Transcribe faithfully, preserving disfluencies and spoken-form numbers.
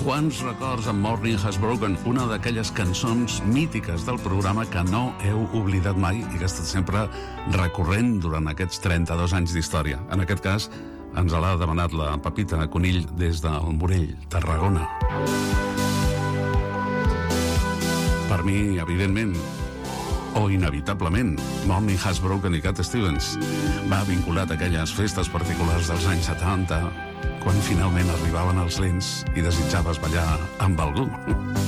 Quants records amb Morning Has Broken, una d'aquelles cançons mítiques del programa que no heu oblidat mai i que ha estat sempre recurrent durant aquests trenta-dos anys d'història. En aquest cas, ens l'ha demanat la Pepita Conill des del Morell, Tarragona. Per mi, evidentment, o inevitablement, Morning Has Broken i Cat Stevens va vinculat a aquelles festes particulars dels anys setanta, quan finalment arribaven els lents i desitjaves ballar amb algú.